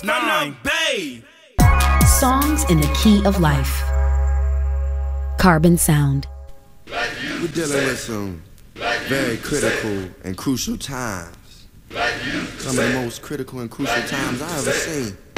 Nine, babe. Songs in the key of life. Carbon Sound. We're dealing with some very critical and crucial times. Some of the most critical and crucial times I ever seen.